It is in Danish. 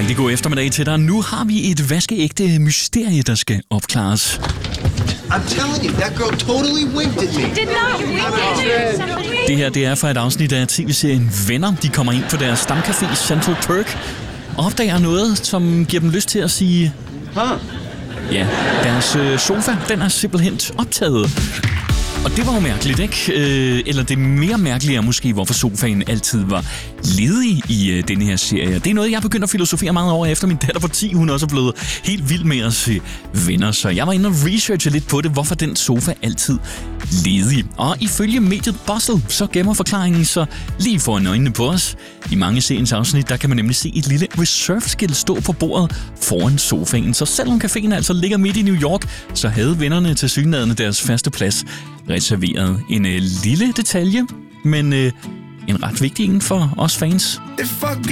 Rigtig god eftermiddag til dig. Nu har vi et vaskeægte mysterie, der skal opklares. I'm telling you, that girl totally winked at me. Did not wink. Det her, det er fra et afsnit af tv-serien Venner. De kommer ind på deres stamcafé Central Perk og opdager noget, som giver dem lyst til at sige... Ja, deres sofa, den er simpelthen optaget. Og det var jo mærkeligt, ikke? Eller det mere mærkelige er måske, hvorfor sofaen altid var ledig i denne her serie. Det er noget, jeg begynder at filosofere meget over, efter min datter på 10, hun også er blevet helt vild med at se Venner. Så jeg var inde og researche lidt på det, hvorfor den sofa altid ledig. Og ifølge mediet Bustle, så gemmer forklaringen så lige foran øjnene på os. I mange seriens afsnit, der kan man nemlig se et lille reserve-skilt stå på bordet foran sofaen. Så selvom caféen altså ligger midt i New York, så havde vennerne tilsyneladende deres faste plads reserveret. En lille detalje, men en ret vigtig en for os fans.